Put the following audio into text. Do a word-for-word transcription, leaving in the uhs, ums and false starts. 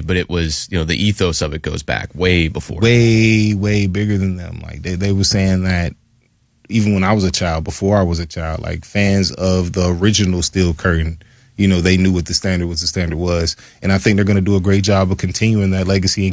but it was, you know, the ethos of it goes back way before. Way, way bigger than them. Like they, they were saying that even when I was a child, before I was a child, like fans of the original Steel Curtain, you know, they knew what the standard was, the standard was. And I think they're going to do a great job of continuing that legacy and